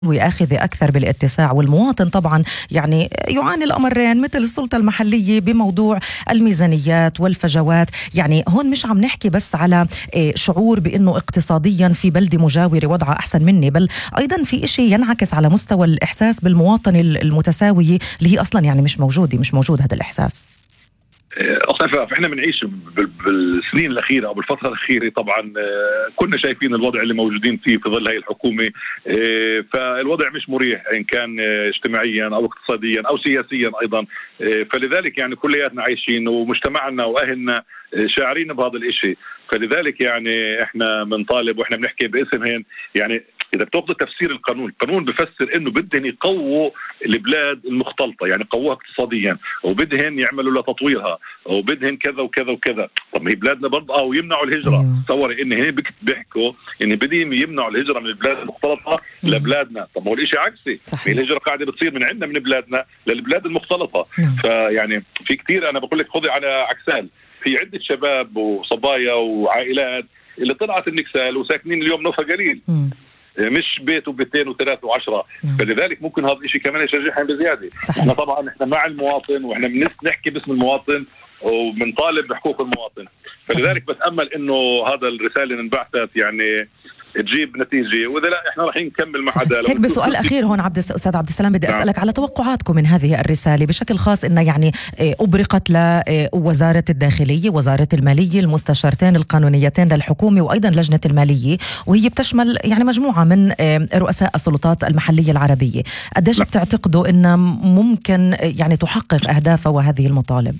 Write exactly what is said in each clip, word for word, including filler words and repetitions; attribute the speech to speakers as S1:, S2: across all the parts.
S1: ويأخذ أكثر بالاتساع، والمواطن طبعا يعني يعاني الأمرين مثل السلطة المحلية بموضوع الميزانيات والفجوات. يعني هون مش عم نحكي بس على شعور بأنه اقتصاديا في بلدة مجاورة وضعها أحسن مني، بل أيضا في إشي ينعكس على مستوى الإحساس بالمواطن المتساوية اللي هي أصلا يعني مش موجودة مش موجود هذا الإحساس.
S2: أصلا احنا بنعيش بالسنين الأخيرة أو بالفترة الأخيرة طبعا كنا شايفين الوضع اللي موجودين فيه في ظل هاي الحكومة، فالوضع مش مريح إن كان اجتماعيا أو اقتصاديا أو سياسيا أيضا. فلذلك يعني كلياتنا عايشين ومجتمعنا وأهلنا شاعرين بهذا الإشي، فلذلك يعني احنا بنطالب واحنا بنحكي باسمهن. يعني إذا بتاخذوا تفسير القانون، القانون بفسر إنه بدهن يقووا البلاد المختلطة، يعني قووها اقتصاديا، وبدهن يعملوا لتطويرها، وبدهن كذا وكذا وكذا. طب هي بلادنا برضه أو يمنعوا الهجرة. تصوري إن هنا بيحكوا إن بدهم يمنعوا الهجرة من البلاد المختلطة لبلادنا. طب هو الإشي عكسي، هي الهجرة قاعدة بتصير من عندنا من بلادنا للبلاد المختلطة. فيعني في كتير، أنا بقول لك خذي على عكسال، في عدة شباب وصبايا وعائلات اللي طلعت النكسال وساكنين اليوم نوفا قليل، مش بيت وبيتين وثلاث وعشرة. فلذلك ممكن هذا الشيء كمان يشجعهم بزيادة. احنا طبعا احنا مع المواطن، واحنا بنحكي باسم المواطن وبنطالب بحقوق المواطن. فلذلك بتأمل انه هذا الرسالة اللي انبعثت يعني تجيب نتيجة، وإذا لا إحنا راح نكمل مع عدالة.
S1: هيك بسؤال أخير هون عبد أستاذ عبد السلام، بدي أسألك على توقعاتكم من هذه الرسالة بشكل خاص، إنها يعني أبرقت لوزارة الداخلية، وزارة المالية، المستشارتين القانونيتين للحكومة، وأيضا لجنة المالية، وهي بتشمل يعني مجموعة من رؤساء السلطات المحلية العربية. قديش بتعتقدوا إنها ممكن يعني تحقق أهدافها وهذه المطالب؟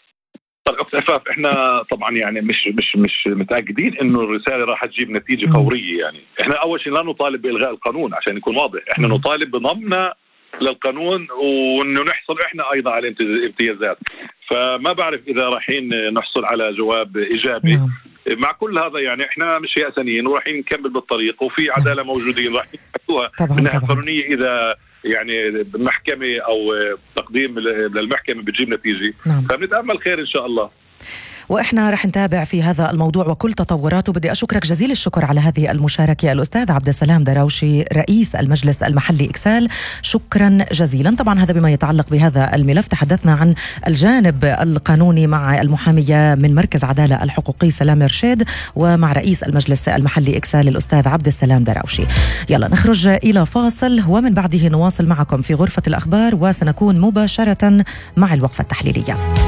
S2: عفاف، احنا طبعا يعني مش مش مش متاكدين انه الرساله راح تجيب نتيجه فوريه. يعني احنا اول شيء لا نطالب بالغاء القانون عشان يكون واضح، احنا نطالب بضمنا للقانون وانه نحصل احنا ايضا على امتيازات. فما بعرف اذا رايحين نحصل على جواب ايجابي. مع كل هذا يعني احنا مش يأسانين ورايحين نكمل بالطريق، وفي عداله موجودين راح يحطوها من الناحيه القانونيه. اذا يعني محكمة أو تقديم للمحكمة بتجيب نتيجة، نعم. فبنتأمل خير إن شاء الله،
S1: وإحنا رح نتابع في هذا الموضوع وكل تطوراته. بدي أشكرك جزيل الشكر على هذه المشاركة الأستاذ عبد السلام دراوشي، رئيس المجلس المحلي إكسال. شكرا جزيلا. طبعا هذا بما يتعلق بهذا الملف. تحدثنا عن الجانب القانوني مع المحامية من مركز عدالة الحقوقي سلام رشيد، ومع رئيس المجلس المحلي إكسال الأستاذ عبد السلام دراوشي. يلا نخرج إلى فاصل، ومن بعده نواصل معكم في غرفة الأخبار، وسنكون مباشرة مع الوقفة التحليلية.